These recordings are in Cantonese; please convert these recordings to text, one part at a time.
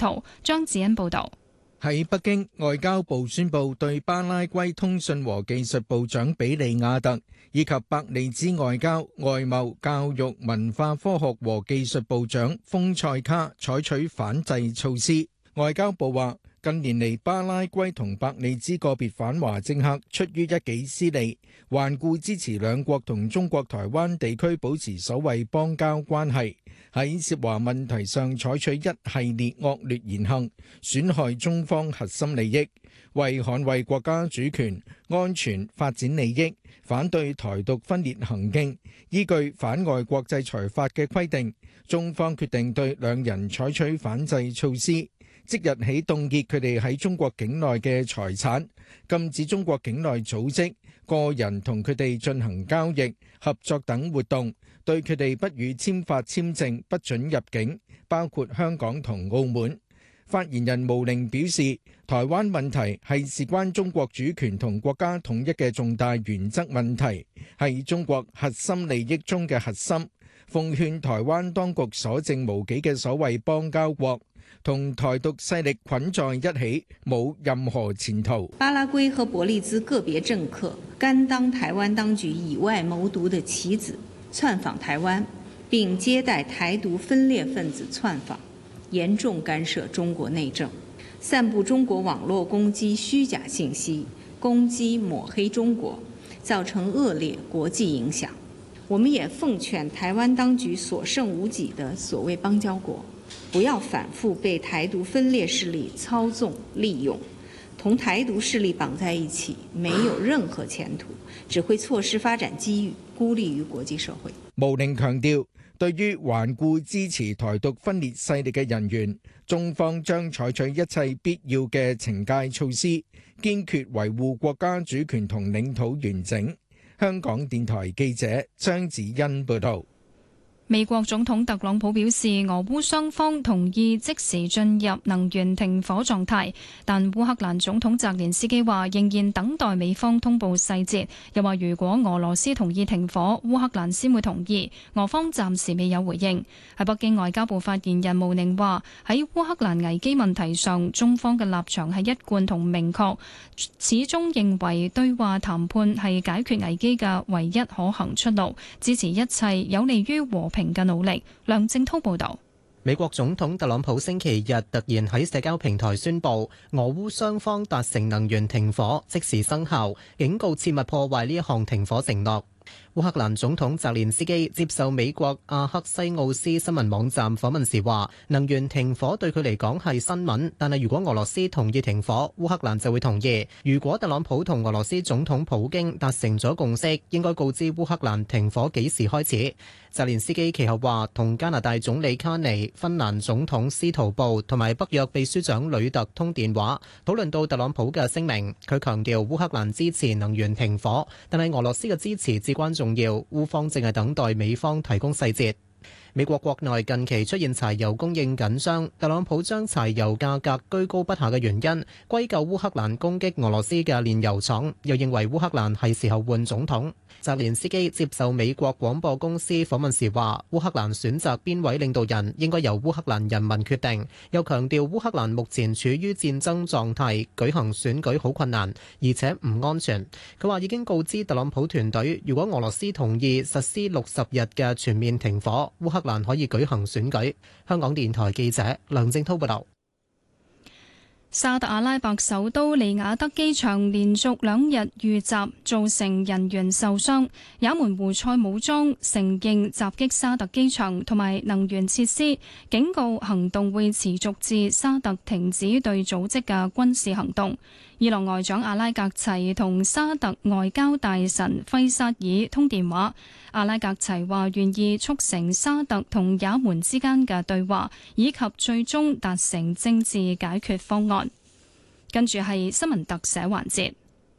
途。張子欣報導。 喺北京，外交部宣布對巴拉圭通訊和技術部長比利亞特以及伯利茲外交、外貿、教育、文化、科學和技術部長豐塞卡採取反制措施。外交部話，近年嚟巴拉圭同伯利茲個別反華政客出於一己私利，頑固支持兩國同中國台灣地區保持所謂邦交關係，喺涉華問題上採取一系列惡劣言行，損害中方核心利益，為捍衛國家主權、安全、發展利益，反對台獨分裂行徑，依據反外國制裁法嘅規定，中方決定對兩人採取反制措施。即日起凍結佢哋喺中國境內嘅財產，禁止中國境內組織、個人同佢哋進行交易、合作等活動，對佢哋不予簽發簽證，不准入境，包括香港同澳門。發言人毛寧表示，台灣問題係事關中國主權同國家統一嘅重大原則問題，係中國核心利益中嘅核心。奉勸台灣當局所剩無幾嘅所謂邦交國，同台獨勢力捆在一起，冇任何前途。 巴拉圭和伯利茲個別政客甘當台灣當局以外謀獨的棋子，竄訪台灣，並接待台獨分裂分子竄訪，嚴重干涉中國內政，散布中國網絡攻擊虛假信息，攻擊抹黑中國，造成惡劣國際影響。我們也奉勸台灣當局所剩無幾的所謂邦交國，不要反覆被台獨分裂勢力操縱利用，同台獨勢力綁在一起，沒有任何前途，只會錯失發展機遇，孤立於國際社會。 毛寧強調，對於頑固支持台獨分裂勢力嘅人員，中方將採取一切必要嘅懲戒措施，堅決維護國家主權同領土完整。香港電台記者張子欣報道。 美國總統特朗普表示，俄烏雙方同意即時進入能源停火狀態，但烏克蘭總統澤連斯基話仍然等待美方通報細節，又話如果俄羅斯同意停火，烏克蘭先會同意。俄方暫時未有回應。喺北京，外交部發言人毛寧話，喺烏克蘭危機問題上，中方嘅立場係一貫同明確，始終認為對話談判係解決危機嘅唯一可行出路，支持一切有利於和平嘅努力。梁正濤報道。 美國總統特朗普星期日突然喺社交平台宣布，俄烏雙方達成能源停火，即時生效，警告切勿破壞呢一項停火承諾。烏克蘭總統澤連斯基接受美國阿克西奧斯新聞網站訪問時話，能源停火對佢嚟講係新聞，但係如果俄羅斯同意停火，烏克蘭就會同意。如果特朗普同俄羅斯總統普京達成咗共識，應該告知烏克蘭停火幾時開始。澤連斯基其後話，同加拿大總理卡尼、芬蘭總統斯圖布同埋北約秘書長呂特通電話，討論到特朗普嘅聲明。佢強調烏克蘭支持能源停火，但係俄羅斯嘅支持至關重要，烏方正係等待美方提供細節。美國國內近期出現柴油供應緊張，特朗普將柴油價格居高不下嘅原因歸咎烏克蘭攻擊俄羅斯嘅煉油廠，又認為烏克蘭係時候換總統。澤連斯基接受美國廣播公司訪問時話，烏克蘭選擇邊位領導人應該由烏克蘭人民決定，又強調烏克蘭目前處於戰爭狀態，舉行選舉好困難，而且唔安全。佢話已經告知特朗普團隊，如果俄羅斯同意實施60日嘅全面停火，烏克蘭可以舉行選舉。香港電台記者梁正濤報道。 沙特阿拉伯首都利雅得機場連續2日遇襲，造成人員受傷。也門胡塞武裝承認襲擊沙特機場同埋能源設施，警告行動會持續至沙特停止對組織嘅軍事行動。伊朗外長阿拉格齊同沙特外交大臣費薩爾通電話，阿拉格齊話願意促成沙特同也門之間嘅對話，以及最終達成政治解決方案。跟住係新聞特寫環節。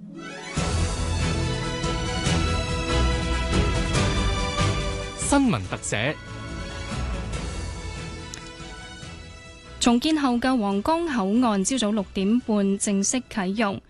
新聞特寫。 重建後嘅皇崗口岸朝早6點半正式啟用。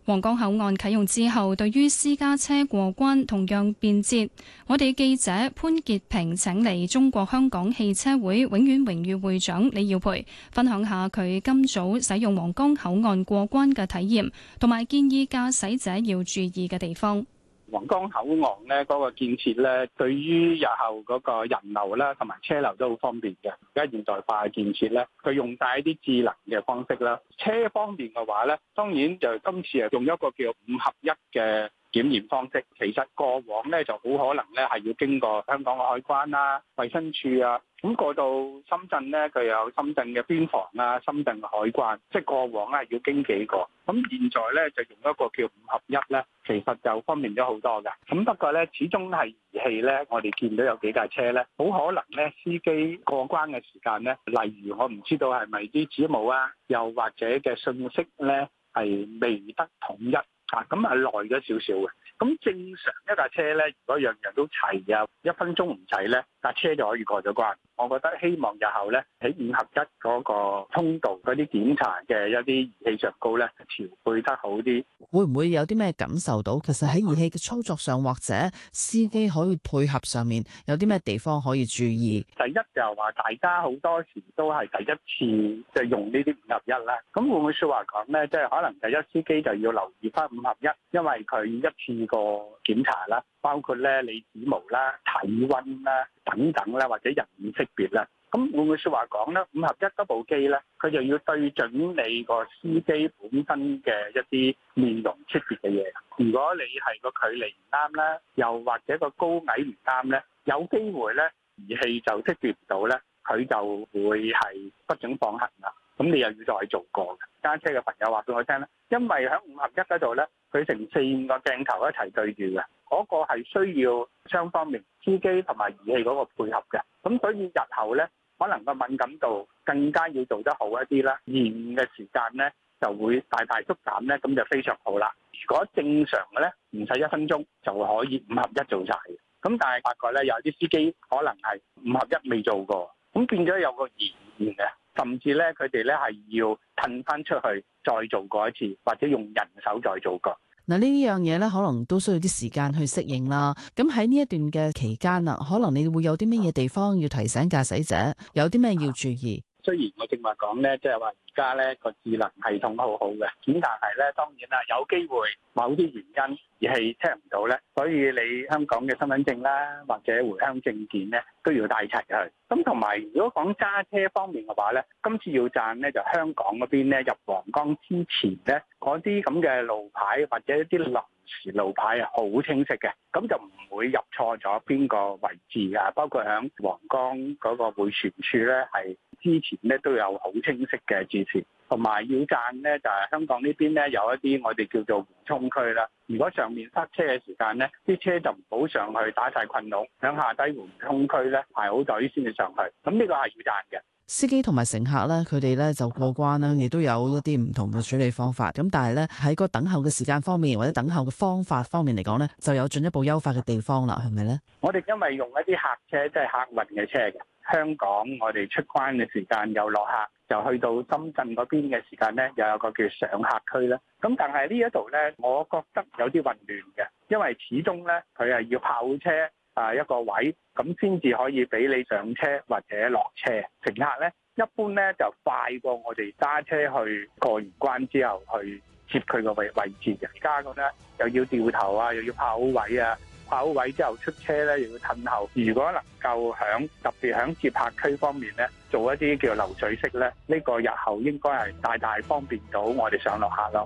皇崗口岸啟用之後，對於私家車過關同樣便捷。我哋記者潘潔平請嚟中國香港汽車會永遠榮譽會長李耀培，分享下佢今早使用皇崗口岸過關嘅體驗，同埋建議駕駛者要注意嘅地方。 皇崗口岸咧嗰個建設咧，對於日後嗰個人流啦同埋車流都好方便嘅。而家現代化嘅建設咧，佢用晒一啲智能嘅方式啦。車方面嘅話咧，當然就今次係用一個叫5合1嘅檢驗方式。其實過往咧就好可能咧係要經過香港嘅海關啦、衛生署啊，咁過到深圳咧，佢有深圳嘅邊防啊、深圳嘅海關，即係過往咧要經幾個。咁現在咧就用一個叫5合1咧，其實就方便咗好多㗎。咁不過咧，始終係儀器咧，我哋見到有幾架車咧，好可能咧司機過關嘅時間咧，例如我唔知道係咪啲指模啊，又或者嘅信息咧係未得統一啊，咁係耐咗少少嘅。咁正常一架車咧，如果樣樣都齊啊，1分鐘唔齊咧，架車就可以過咗關。我覺得希望日後咧喺5合1嗰個通道嗰啲檢查嘅一啲儀器上高咧調配得好啲。 會唔會有啲咩感受到？其實喺儀器嘅操作上或者司機可以配合上面有啲咩地方可以注意？ 第一就係話大家好多時都係第一次即係用呢啲5合1啦。咁會唔會説話講咧？即係可能第一司機就要留意翻5合1，因為佢一次過檢查啦，包括咧你指模啦、體温啦等等啦，或者人臉識別啦。咁會唔會説話講咧？5合1嗰部機咧，佢就要對準你個司機本身嘅一啲面容識別嘅嘢。如果你係個距離唔啱啦，又或者個高矮唔啱咧，有機會咧儀器就識別唔到咧，佢就會係不准放行啦。咁你又要再做過嘅。揸車嘅朋友話俾我聽咧，因為喺5合1嗰度咧，佢成4-5個鏡頭一齊對住嘅，嗰個係需要雙方面司機同埋儀器嗰個配合嘅。咁所以日後咧，可能個敏感度更加要做得好一啲啦，延誤嘅時間咧就會大大縮減咧，咁就非常好啦。如果正常嘅咧，唔使1分鐘就可以5合1做晒嘅。咁但係發覺咧，有啲司機可能係5合1未做過，咁變咗有個延誤嘅。甚至咧，佢哋咧係要褪翻出去再做過一次，或者用人手再做過。 嗱，呢樣嘢咧，可能都需要啲時間去適應啦。咁喺呢一段嘅期間啊，可能你會有啲乜嘢地方要提醒駕駛者，有啲咩要注意？ 雖然我正話講咧，即係話而家咧個智能系統好好嘅，咁但係咧當然啦，有機會某啲原因而係聽唔到咧，所以你香港嘅身份證啦，或者回鄉證件咧都要帶齊去。咁同埋如果講揸車方面嘅話咧，今次要讚咧就香港嗰邊咧入皇崗之前咧，嗰啲咁嘅路牌或者一啲臨時路牌啊，好清晰嘅，咁就唔會入錯咗邊個位置啊。包括響皇崗嗰個迴旋處咧，係之前咧都有好清晰嘅指示。同埋要讚咧，就係香港呢邊咧有一啲我哋叫做緩衝區啦。如果上面塞車嘅時間咧，啲車就唔好上去打晒困籠，響下低緩衝區咧排好隊先至上去。咁呢個係要讚嘅。 司機同埋乘客咧，佢哋咧就過關啦，亦都有一啲唔同嘅處理方法。咁但係咧喺個等候嘅時間方面，或者等候嘅方法方面嚟講咧，就有進一步優化嘅地方啦，係咪咧？ 我哋因為用一啲客車，即係客運嘅車嘅，香港我哋出關嘅時間又落客，就去到深圳嗰邊嘅時間咧，又有個叫上客區啦。咁但係呢一度咧，我覺得有啲混亂嘅，因為始終咧佢係要炮車。一個位咁先至可以俾你上車或者落車。乘客咧一般咧就快過我哋揸車去過完關之後去接佢個位置嘅。而家咁咧又要掉頭啊，又要炮位啊，炮位之後出車咧又要褪後。如果能夠特別響接客區方面咧做一啲叫流水式咧，呢個日後應該係大大方便到我哋上落客咯。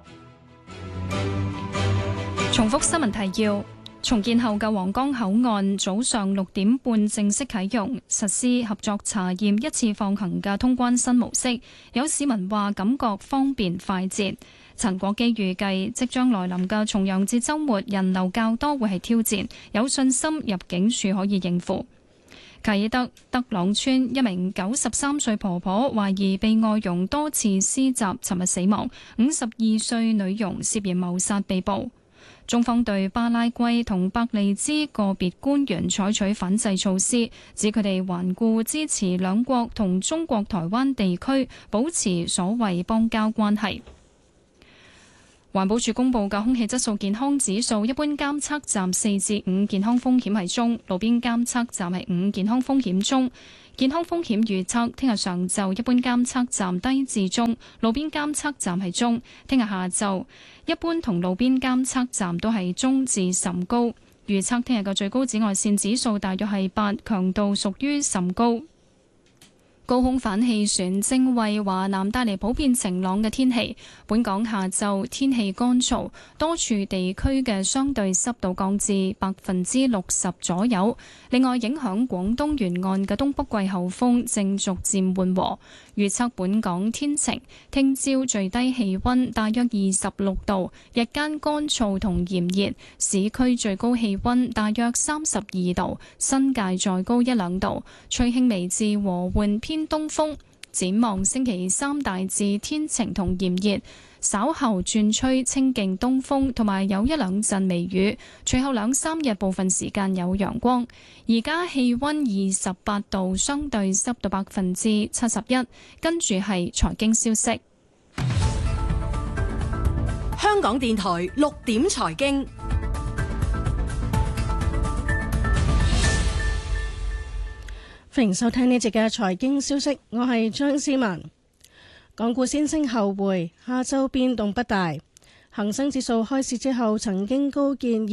重複新聞提要。重建後嘅皇崗口岸早上6點半正式啟用，實施合作查驗一次放行嘅通關新模式。有市民話感覺方便快捷。陳國基預計即將來臨嘅重陽節週末人流較多會係挑戰，有信心入境處可以應付。啟德德朗村一名93歲婆婆懷疑被外傭多次施襲，尋日死亡。52歲女傭涉嫌謀殺被捕。中方對巴拉圭同伯利茲個別官員採取反制措施，指佢哋頑固支持兩國同中國台灣地區保持所謂邦交關係。 環保署公布嘅空氣質素健康指數，一般監測站4至5，健康風險係中；路邊監測站係5，健康風險中。健康風險預測，聽日上晝一般監測站低至中，路邊監測站係中；聽日下晝一般同路邊監測站都係中至甚高。預測聽日嘅最高紫外線指數大約係8，強度屬於甚高。高空反氣旋正為華南帶嚟普遍晴朗嘅天氣。本港下晝天氣乾燥，多處地區嘅相對濕度降至60%左右。另外，影響廣東沿岸嘅東北季候風正逐漸緩和。預測本港天晴，聽朝最低氣溫大約26度，日間乾燥同炎熱，市區最高氣溫大約32度，新界再高1-2度，吹輕微至和緩偏東風。展望星期三大致天晴同炎熱，稍後轉吹清勁東風，同埋有1-2陣微雨。隨後2-3日部分時間有陽光。而家氣溫28度，相對濕度71%。跟住係財經消息。 香港電台6點財經。 歡迎收聽呢節嘅財經消息，我係張思文。港股先升後回，下週變動不大。恒生指數開市之後曾經高見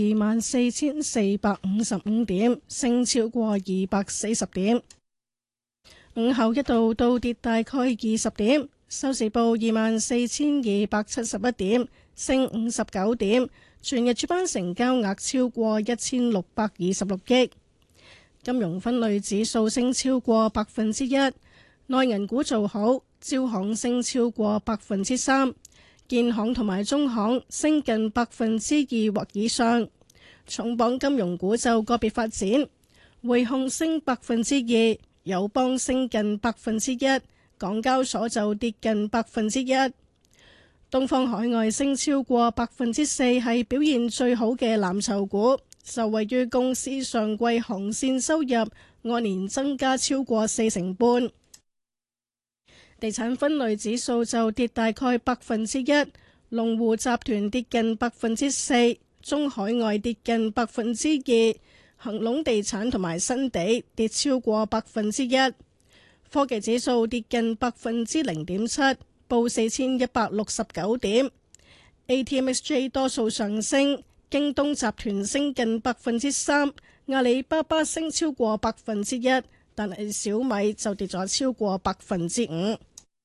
24,455點，升超過240點。午後一度倒跌大概20點，收市報24,271點，升59點。全日主板成交額超過1,626億。金融分類指數升超過1%，內銀股做好，招行升超過3%，建行同埋中行升近2%或以上。重磅金融股就個別發展，匯控升2%，友邦升近1%，港交所就跌近1%。東方海外升超過4%，係表現最好嘅藍籌股。受惠於公司上季航線收入按年增加超過40%，地產分類指數就跌大概1%，龍湖集團跌近4%，中海外跌近2%，恒隆地產同埋新地跌超過1%，科技指數跌近0.7%，報4169點。ATMXJ 多數上升。京東集團升近3%，阿里巴巴升超過1%，但係小米就跌咗超過5%。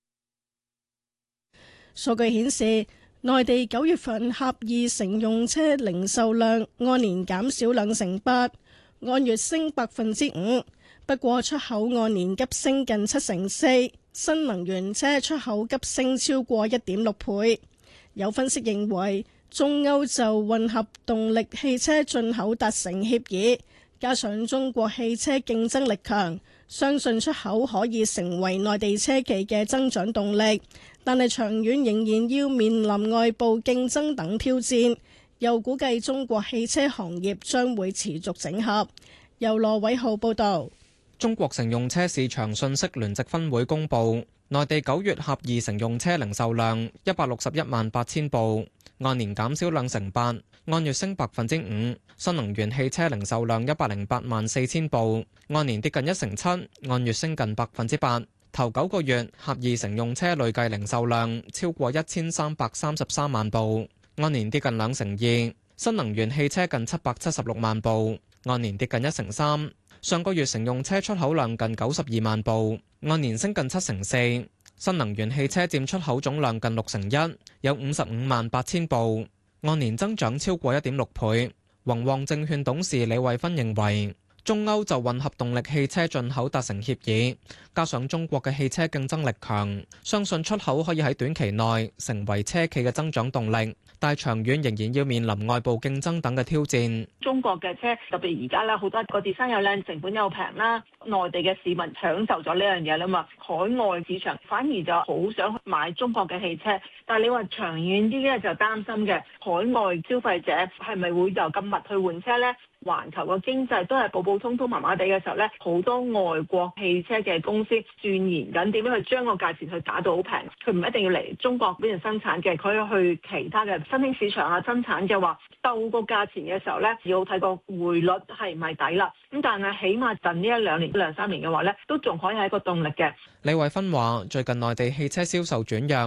數據顯示，內地9月份狹義乘用車零售量按年減少2.8%，按月升5%。不過出口按年急升近4%，新能源車出口急升超過1.6倍。有分析認為，中歐就混合動力汽車進口達成協議，加上中國汽車競爭力強，相信出口可以成為內地車企嘅增長動力，但係長遠仍然要面臨外部競爭等挑戰。又估計中國汽車行業將會持續整合。由羅偉浩報導。 中國乘用車市場信息聯席分會公佈，內地9月狹義乘用車零售量1618000部，按年減少2.8%，按月升5%。新能源汽車零售量1084000部，按年跌近1.7%，按月升近8%。頭9個月狹義乘用車累計零售量超過1333萬部，按年跌近2%。新能源汽車近776萬部，按年跌近1.3%。上個月乘用車出口量近92萬部，按年升近7%。新能源汽車佔出口總量近1/6，有558000部，按年增長超過1.6倍。宏旺證券董事李慧芬認為，中歐就混合動力汽車進口達成協議，加上中國嘅汽車競爭力強，相信出口可以喺短期內成為車企嘅增長動力。但係長遠仍然要面臨外部競爭等嘅挑戰。 中國嘅車特別而家咧，好多個 design 又靚，成本又平啦。內地嘅市民享受咗呢樣嘢啦嘛，海外市場反而就好想買中國嘅汽車。但係你話長遠啲咧，就擔心嘅海外消費者係咪會就咁密去換車咧？ 環球個經濟都係普普通通麻麻地嘅時候咧，好多外國汽車嘅公司鑽研緊點樣去將個價錢去打到好平。佢唔一定要嚟中國呢邊生產嘅，佢去其他嘅新興市場啊生產嘅話，鬥個價錢嘅時候咧，要睇個匯率係唔係抵啦。咁但係起碼近呢一兩年、兩三年嘅話咧，都仲可以係一個動力嘅。 李慧芬話：最近內地汽車銷售轉弱，